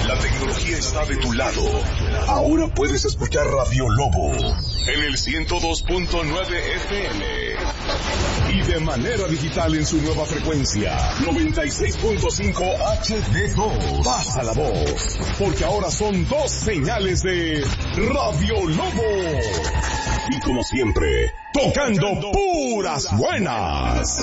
La tecnología está de tu lado. Ahora puedes escuchar Radio Lobo en el 102.9 FM y de manera digital en su nueva frecuencia 96.5 HD2. Pasa la voz, porque ahora son 2 señales de Radio Lobo. Y como siempre, tocando puras buenas.